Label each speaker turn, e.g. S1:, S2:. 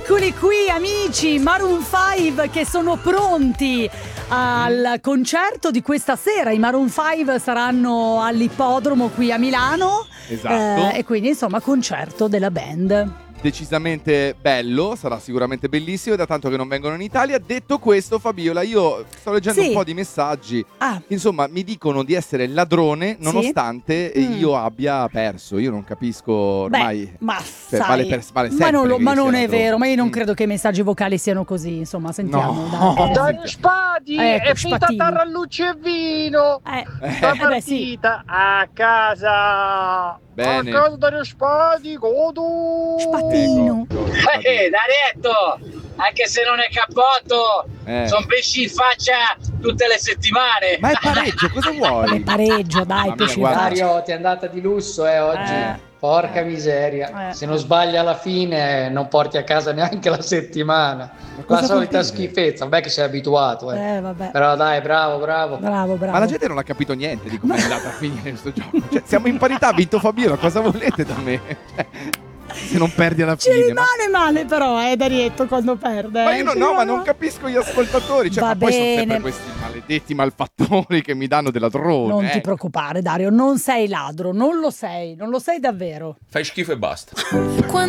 S1: Eccoli qui amici, Maroon 5 che sono pronti al concerto di questa sera. I Maroon 5 saranno all'ippodromo qui a Milano.
S2: Esatto.
S1: E quindi insomma concerto della band.
S2: Decisamente bello, sarà sicuramente bellissimo, è da tanto che non vengono in Italia. Detto questo, Fabiola, io sto leggendo un po' di messaggi. Insomma, mi dicono di essere ladrone nonostante io abbia perso. Io non capisco ormai.
S1: Ma
S2: vale sempre
S1: ma non è
S2: ladrone.
S1: vero, ma io non credo che i messaggi vocali siano così. Insomma, sentiamo.
S2: No.
S3: Dario Spadi è finta tarallucci e vino. La partita a casa.
S2: Bene.
S3: A casa Dario Spadi, godo.
S1: Spatino.
S4: Darietto, anche se non è cappotto, sono pesci in faccia tutte le settimane.
S2: Ma è pareggio, cosa vuoi?
S1: È pareggio, dai, pesci in faccia.
S5: Dario, ti è andata di lusso oggi. Porca miseria, se non sbagli alla fine non porti a casa neanche la settimana. La solita schifezza, vabbè che sei abituato.
S1: Vabbè.
S5: Però dai, bravo.
S2: Ma la gente non ha capito niente di come è andata a finire questo gioco. Cioè, siamo in parità, ha vinto Fabiola, cosa volete da me? Se non perdi alla fine.
S1: Ci rimane male però, Darietto, quando perde.
S2: Ma io ma non capisco gli ascoltatori. Cioè, ma poi sono sempre questi maledetti malfattori che mi danno del ladrone.
S1: Non ti preoccupare, Dario, non sei ladro, non lo sei davvero.
S6: Fai schifo e basta.